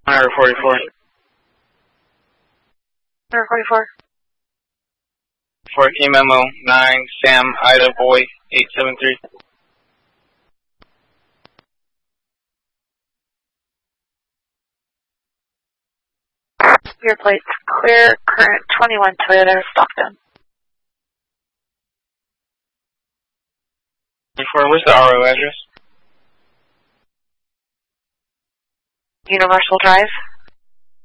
Number 44. Number 44. 14 Memo 9 Sam Ida Boy 873. Your plates clear, current 21 Toyota Stockton. 44, where's the RO address? Universal Drive.